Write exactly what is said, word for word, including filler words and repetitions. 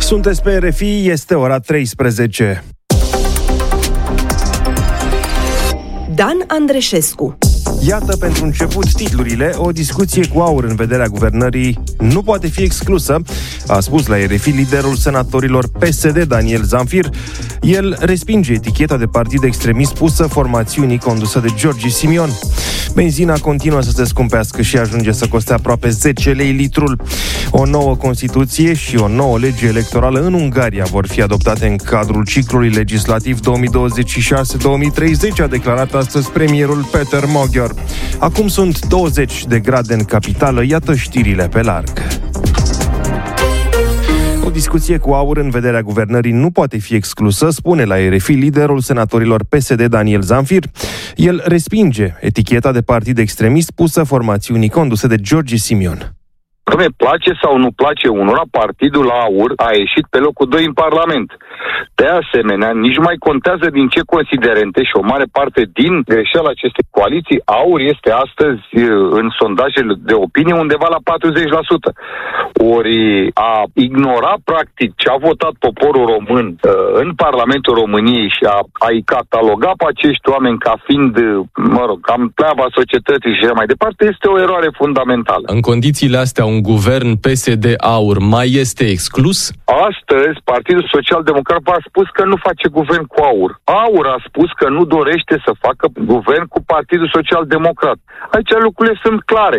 Sunteți pe R F I, este ora treisprezece. Dan Andreșescu. Iată pentru început titlurile. O discuție cu aur în vederea guvernării nu poate fi exclusă, a spus la R F I liderul senatorilor P S D, Daniel Zamfir. El respinge eticheta de partid extremist pusă formațiunii condusă de Giorgi Simion. Benzina continuă să se scumpească și ajunge să coste aproape zece lei litrul. O nouă Constituție și o nouă lege electorală în Ungaria vor fi adoptate în cadrul ciclului legislativ două mii douăzeci și șase două mii treizeci, a declarat astăzi premierul Peter Magyar. Acum sunt douăzeci de grade în capitală, iată știrile pe larg. O discuție cu aur în vederea guvernării nu poate fi exclusă, spune la R F I liderul senatorilor P S D, Daniel Zamfir. El respinge eticheta de partid extremist pusă formațiunii conduse de Giorgi Simion. Că place sau nu place unora, partidul AUR a ieșit pe locul doi în Parlament. De asemenea, nici mai contează din ce considerente și o mare parte din greșeala acestei coaliții, AUR este astăzi în sondajele de opinie undeva la patruzeci la sută. Ori a ignora practic ce a votat poporul român în Parlamentul României și a, a-i cataloga pe acești oameni ca fiind, mă rog, cam pleava societății și așa mai departe, este o eroare fundamentală. În condițiile astea, un guvern P S D-AUR mai este exclus? Astăzi, Partidul Social-Democrat a spus că nu face guvern cu AUR. AUR a spus că nu dorește să facă guvern cu Partidul Social-Democrat. Aici lucrurile sunt clare.